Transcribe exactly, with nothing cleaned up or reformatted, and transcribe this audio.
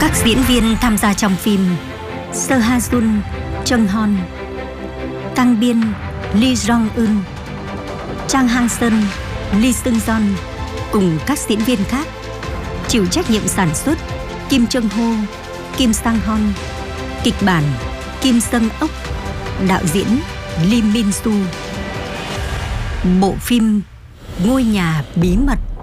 Các diễn viên tham gia trong phim: Seo Ha Jun, Chung Hon, Kang Biên, Lee Jong Eun, Chang Hang Seon, Lee Seung Yeon cùng các diễn viên khác. Chịu trách nhiệm sản xuất Kim Chung Ho, Kim Sang Hon. Kịch bản Kim Seung Ok. Đạo diễn Lee Min Soo. Bộ phim Ngôi nhà bí mật.